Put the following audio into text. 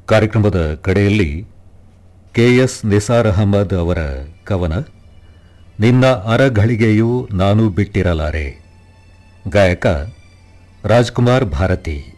ಕಾರ್ಯಕ್ರಮದ ಕಡೆಯಲ್ಲಿ ಕೆ.ಎಸ್. ನಿಸಾರ್ ಅಹಮದ್ ಅವರ ಕವನ ನಿನ್ನ ಅರಘಳಿಗೆಯೂ ನಾನು ಬಿಟ್ಟಿರಲಾರೆ. ಗಾಯಕ ರಾಜ್ಕುಮಾರ್ ಭಾರತಿ.